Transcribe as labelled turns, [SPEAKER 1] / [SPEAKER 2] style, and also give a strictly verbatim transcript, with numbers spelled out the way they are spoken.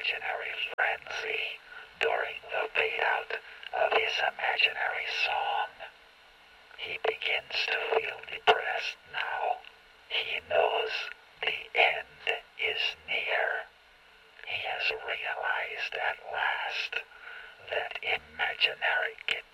[SPEAKER 1] imaginary frenzy during the fade-out of his imaginary song. He begins to feel depressed now. He knows the end is near. He has realized at last that imaginary guitar